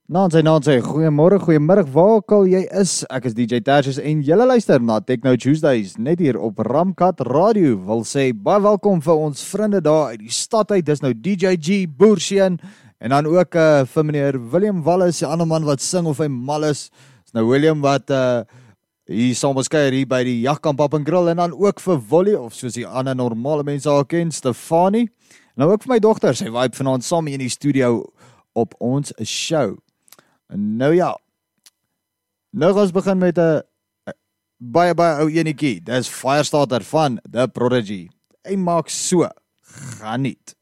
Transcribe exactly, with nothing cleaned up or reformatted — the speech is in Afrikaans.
Nansy, Nansy, goeiemôre, goeiemiddag, waar ook al jy is. Ek is D J Tertius en julle luister na Techno Tuesdays, net hier op Ramkat Radio. Wil sê, baie welkom vir ons vriende daar uit die stad uit. Dis nou D J G, Boersien, en dan ook uh, vir meneer William Wallace, die ander man wat sing of hy mal is. Dis nou William wat uh, hier saam ons kuier hier by die Jagkamp Pub en Grill, en dan ook vir Wolly, of soos die ander normale mense al ken, Stefanie. En nou ook vir my dogter, sy vibe vanaand saam in die studio op ons show. Nou ja, nou gaan ons begin met 'n baie baie ou enetjie. Dis Firestarter van The Prodigy. Hy maak so, gaan niet.